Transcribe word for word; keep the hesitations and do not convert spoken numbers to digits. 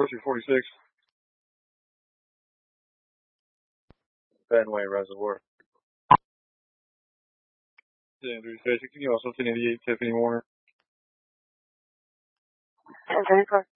four, two forty-six. Fenway Reservoir. Andrews Station, can you also ten eighty-eight Tiffany Warner? ten seventy-four.